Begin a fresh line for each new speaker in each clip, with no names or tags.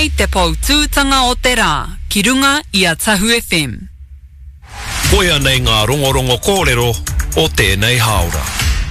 Te pautūtanga o te rā, ki runga i a Tahu FM.
Koia nei ngā rongorongo kōrero o tēnei haora.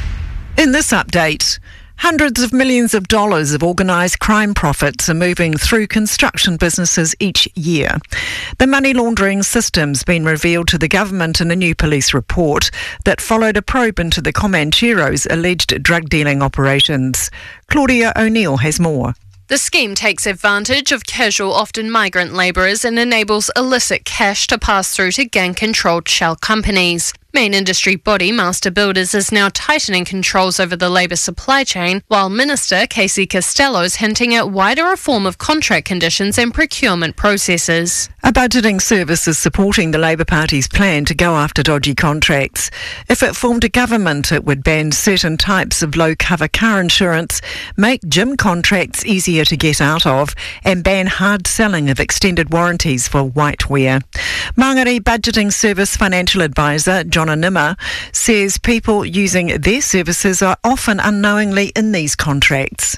In this update, hundreds of millions of dollars of organised crime profits are moving through construction businesses each year. The money laundering system's been revealed to the government in a new police report that followed a probe into the Comancheros' alleged drug dealing operations. Claudia O'Neill has more.
The scheme takes advantage of casual, often migrant labourers and enables illicit cash to pass through to gang-controlled shell companies. Main industry body Master Builders is now tightening controls over the labour supply chain, while Minister Casey Costello is hinting at wider reform of contract conditions and procurement processes.
A budgeting service is supporting the Labour Party's plan to go after dodgy contracts. If it formed a government, it would ban certain types of low-cover car insurance, make gym contracts easier to get out of, and ban hard selling of extended warranties for whiteware. Mangere Budgeting Service Financial Advisor John Nimmer says people using their services are often unknowingly in these contracts.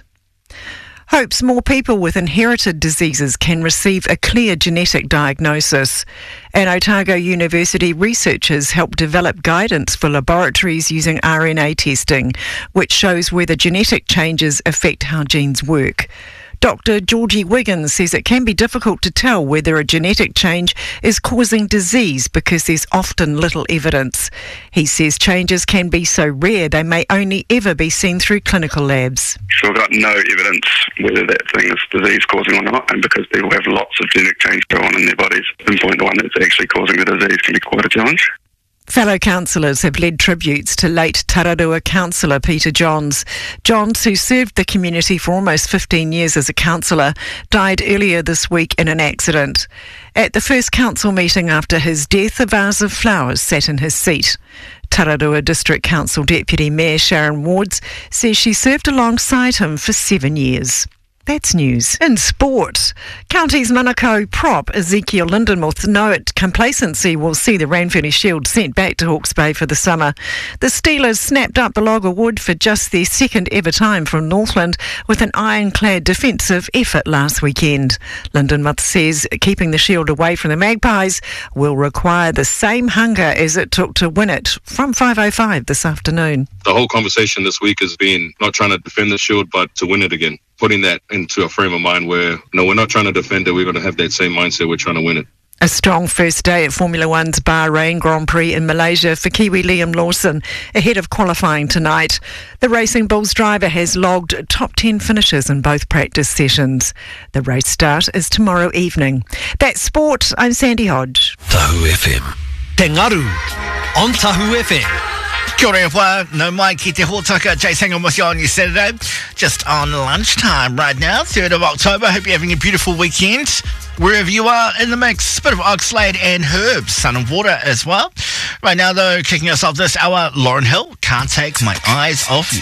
Hopes more people with inherited diseases can receive a clear genetic diagnosis. At Otago University, researchers help develop guidance for laboratories using RNA testing, which shows whether genetic changes affect how genes work. Dr. Georgie Wiggins says it can be difficult to tell whether a genetic change is causing disease because there's often little evidence. He says changes can be so rare they may only ever be seen through clinical labs.
So we've got no evidence whether that thing is disease causing or not, and because people have lots of genetic change go on in their bodies, pinpoint the one that's actually causing the disease can be quite a challenge.
Fellow councillors have led tributes to late Tararua councillor Peter Johns. Johns, who served the community for almost 15 years as a councillor, died earlier this week in an accident. At the first council meeting after his death, a vase of flowers sat in his seat. Tararua District Council Deputy Mayor Sharon Wards says she served alongside him for 7 years. That's news. In sport, Counties Manukau prop Ezekiel Lindenmuth note complacency will see the Ranfurly Shield sent back to Hawke's Bay for the summer. The Steelers snapped up the log of wood for just their second ever time from Northland with an ironclad defensive effort last weekend. Lindenmuth says keeping the Shield away from the Magpies will require the same hunger as it took to win it from 5:05 this afternoon.
The whole conversation this week has been not trying to defend the Shield but to win it again. Putting that into a frame of mind where, no, we're not trying to defend it, we're going to have that same mindset, we're trying to win it.
A strong first day at Formula One's Bahrain Grand Prix in Malaysia for Kiwi Liam Lawson ahead of qualifying tonight. The Racing Bulls driver has logged top 10 finishes in both practice sessions. The race start is tomorrow evening. That's sport. I'm Sandy Hodge.
Tahu FM. Te Ngaru on Tahu FM.
Kia ora wha, no mai ki te hōtaka, Jace hanging with you on your Saturday. Just on lunchtime right now, 3rd of October. Hope you're having a beautiful weekend. Wherever you are in the mix, bit of Oxlade and Herbs, Sun and Water as well. Right now though, kicking us off this hour, Lauryn Hill, Can't Take My Eyes Off You.